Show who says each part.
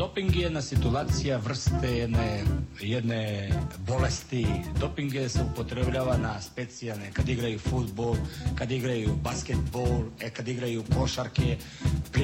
Speaker 1: Doping je jedna situacija vrste jedne bolesti. Doping se upotrebljava na specijalne, kad igraju fudbal, kad igraju basketbol, kad igraju košarke,